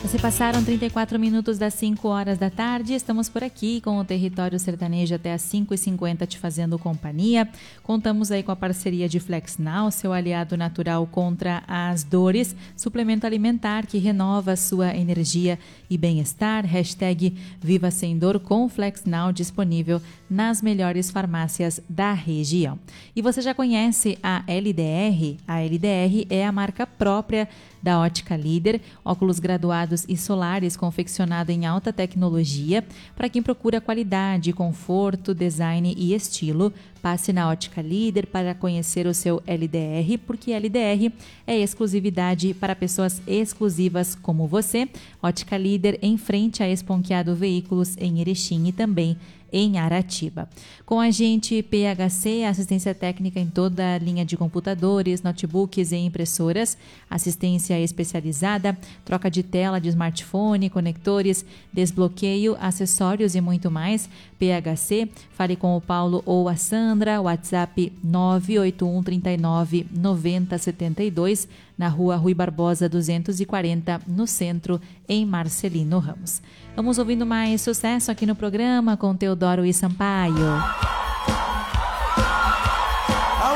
Já se passaram 34 minutos das 5 horas da tarde. Estamos por aqui com o Território Sertanejo até as 5h50 te fazendo companhia. Contamos aí com a parceria de FlexNow, seu aliado natural contra as dores. Suplemento alimentar que renova sua energia e bem-estar. Hashtag Viva Sem Dor com FlexNow, disponível nas melhores farmácias da região. E você já conhece a LDR? A LDR é a marca própria da Ótica Líder, óculos graduados e solares confeccionado em alta tecnologia. Para quem procura qualidade, conforto, design e estilo, passe na Ótica Líder para conhecer o seu LDR, porque LDR é exclusividade para pessoas exclusivas como você. Ótica Líder em frente a Esponqueado Veículos em Erechim e também em Aratiba. Com a gente, PHC, assistência técnica em toda a linha de computadores, notebooks e impressoras, assistência especializada, troca de tela de smartphone, conectores, desbloqueio, acessórios e muito mais. PHC, fale com o Paulo ou a Sandra, WhatsApp 981 39 90 72, na rua Rui Barbosa 240, no centro, em Marcelino Ramos. Vamos ouvindo mais sucesso aqui no programa com Teodoro e Sampaio.